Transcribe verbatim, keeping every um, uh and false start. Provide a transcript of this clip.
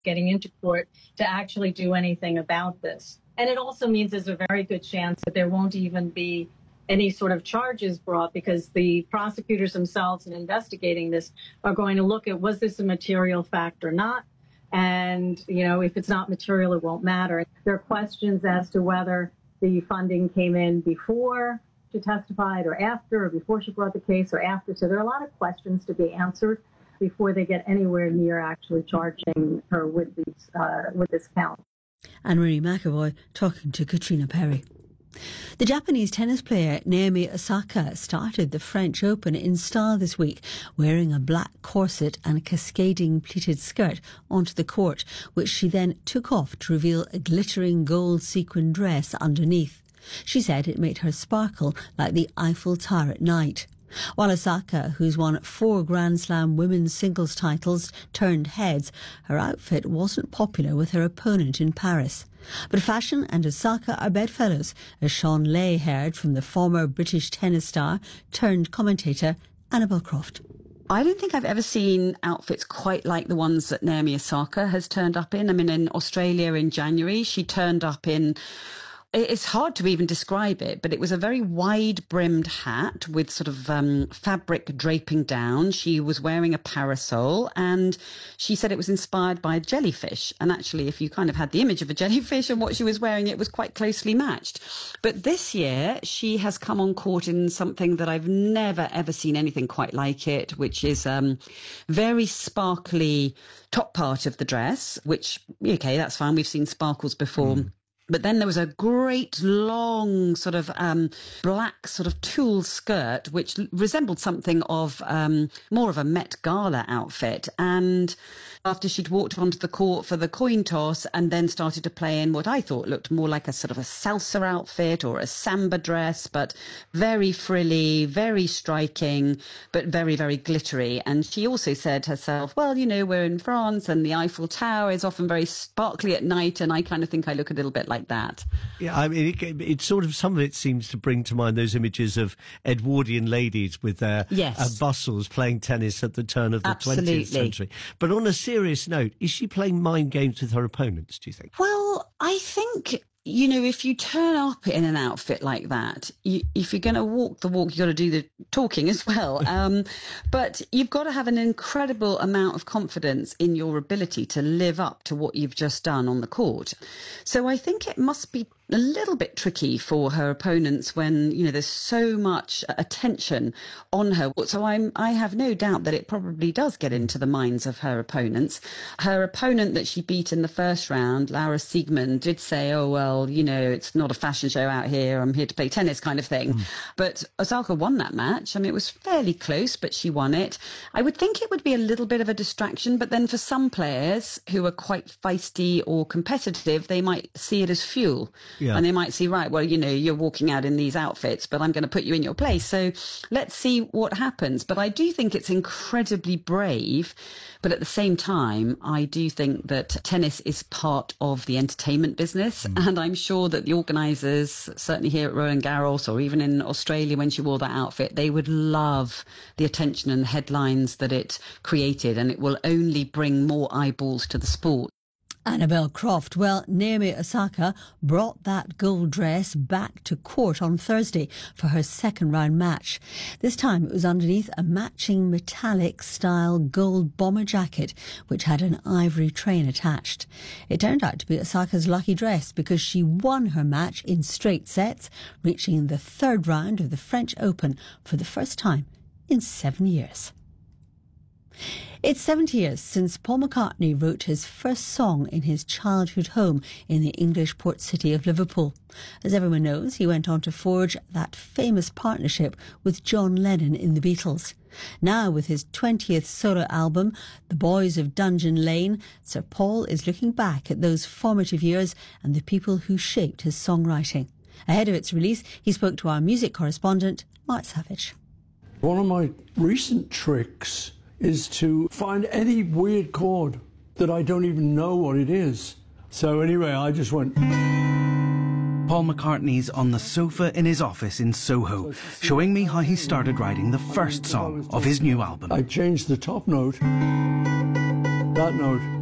getting into court to actually do anything about this. And it also means there's a very good chance that there won't even be any sort of charges brought, because the prosecutors themselves in investigating this are going to look at, was this a material fact or not? And, you know, if it's not material, it won't matter. There are questions as to whether the funding came in before she testified or after, or before she brought the case or after. So there are a lot of questions to be answered before they get anywhere near actually charging her with, these, uh, with this count. Anne-Marie McAvoy talking to Katrina Perry. The Japanese tennis player Naomi Osaka started the French Open in style this week, wearing a black corset and a cascading pleated skirt onto the court, which she then took off to reveal a glittering gold sequin dress underneath. She said it made her sparkle like the Eiffel Tower at night. While Osaka, who's won four Grand Slam women's singles titles, turned heads, her outfit wasn't popular with her opponent in Paris. But fashion and Osaka are bedfellows, as Sean Lay heard from the former British tennis star turned commentator Annabel Croft. I don't think I've ever seen outfits quite like the ones that Naomi Osaka has turned up in. I mean, in Australia in January, she turned up in... It's hard to even describe it, but it was a very wide-brimmed hat with sort of um, fabric draping down. She was wearing a parasol, and she said it was inspired by a jellyfish. And actually, if you kind of had the image of a jellyfish and what she was wearing, it was quite closely matched. But this year, she has come on court in something that I've never, ever seen anything quite like it, which is um, very sparkly top part of the dress, which, okay, that's fine. We've seen sparkles before. Mm. But then there was a great long sort of um, black sort of tulle skirt, which resembled something of um, more of a Met Gala outfit. And after she'd walked onto the court for the coin toss and then started to play in what I thought looked more like a sort of a salsa outfit or a samba dress, but very frilly, very striking, but very, very glittery. And she also said herself, well, you know, we're in France and the Eiffel Tower is often very sparkly at night, and I kind of think I look a little bit like that. Yeah, I mean, it, it sort of, some of it seems to bring to mind those images of Edwardian ladies with their yes. uh, bustles playing tennis at the turn of the Absolutely. twentieth century. But on a serious note, is she playing mind games with her opponents, do you think? Well, I think, you know, if you turn up in an outfit like that, you, if you're going to walk the walk, you've got to do the talking as well. Um, but you've got to have an incredible amount of confidence in your ability to live up to what you've just done on the court. So I think it must be a little bit tricky for her opponents when, you know, there's so much attention on her. So I'm, I have no doubt that it probably does get into the minds of her opponents. Her opponent that she beat in the first round, Laura Siegemund, did say, oh, well, you know, it's not a fashion show out here. I'm here to play tennis kind of thing. Mm. But Osaka won that match. I mean, it was fairly close, but she won it. I would think it would be a little bit of a distraction, but then for some players who are quite feisty or competitive, they might see it as fuel. Yeah. And they might see, right, well, you know, you're walking out in these outfits, but I'm going to put you in your place. So let's see what happens. But I do think it's incredibly brave. But at the same time, I do think that tennis is part of the entertainment business. Mm. And I'm sure that the organisers, certainly here at Roland Garros or even in Australia when she wore that outfit, they would love the attention and the headlines that it created. And it will only bring more eyeballs to the sport. Annabel Croft. Well, Naomi Osaka brought that gold dress back to court on Thursday for her second round match. This time it was underneath a matching metallic style gold bomber jacket, which had an ivory train attached. It turned out to be Osaka's lucky dress because she won her match in straight sets, reaching the third round of the French Open for the first time in seven years. It's seventy years since Paul McCartney wrote his first song in his childhood home in the English port city of Liverpool. As everyone knows, he went on to forge that famous partnership with John Lennon in the Beatles. Now, with his twentieth solo album, The Boys of Dungeon Lane, Sir Paul is looking back at those formative years and the people who shaped his songwriting. Ahead of its release, he spoke to our music correspondent, Mark Savage. One of my recent tricks is to find any weird chord that I don't even know what it is. So anyway, I just went... Paul McCartney's on the sofa in his office in Soho, showing me how he started writing the first song of his new album. I changed the top note, that note,